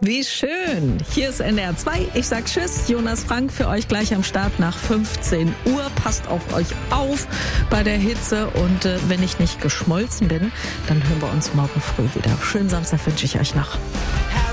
Wie schön. Hier ist NDR 2. Ich sag Tschüss. Jonas Frank für euch gleich am Start nach 15 Uhr. Passt auf euch auf bei der Hitze. Und wenn ich nicht geschmolzen bin, dann hören wir uns morgen früh wieder. Schönen Samstag wünsche ich euch noch.